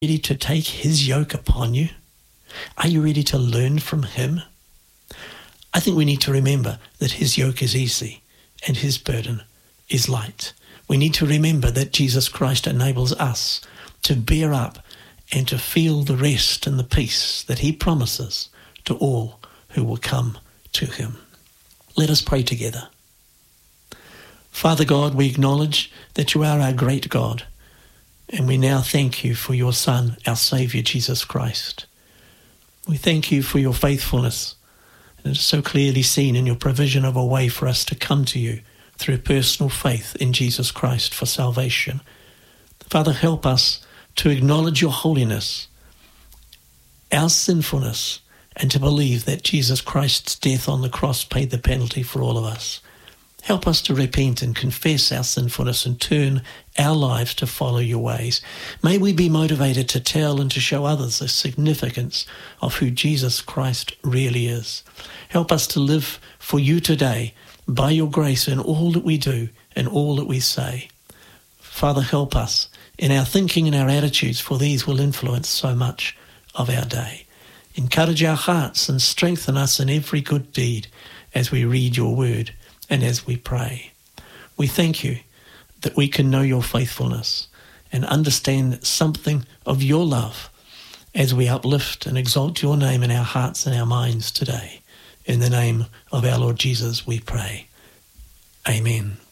ready to take his yoke upon you? Are you ready to learn from him? I think we need to remember that his yoke is easy and his burden is light. We need to remember that Jesus Christ enables us to bear up and to feel the rest and the peace that he promises to all who will come to him. Let us pray together. Father God, we acknowledge that you are our great God, and we now thank you for your Son, our Saviour, Jesus Christ. We thank you for your faithfulness, and it is so clearly seen in your provision of a way for us to come to you through personal faith in Jesus Christ for salvation. Father, help us to acknowledge your holiness, our sinfulness, and to believe that Jesus Christ's death on the cross paid the penalty for all of us. Help us to repent and confess our sinfulness and turn our lives to follow your ways. May we be motivated to tell and to show others the significance of who Jesus Christ really is. Help us to live for you today by your grace in all that we do and all that we say. Father, help us in our thinking and our attitudes, for these will influence so much of our day. Encourage our hearts and strengthen us in every good deed as we read your word and as we pray. We thank you that we can know your faithfulness and understand something of your love as we uplift and exalt your name in our hearts and our minds today. In the name of our Lord Jesus we pray. Amen.